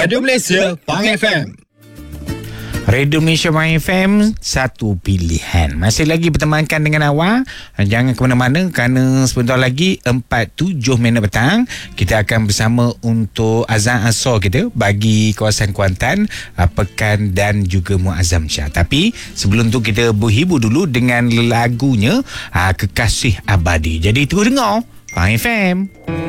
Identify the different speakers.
Speaker 1: Radio Malaysia Pang FM.
Speaker 2: Radio Malaysia Pang FM, satu pilihan. Masih lagi bertemankan dengan awak. Jangan ke mana-mana kerana sebentar lagi 4.07 petang kita akan bersama untuk azan asar kita bagi kawasan Kuantan, Pekan dan juga Muazzam Shah. Tapi sebelum tu kita berhibur dulu dengan lagunya Kekasih Abadi. Jadi terus dengar Pang FM.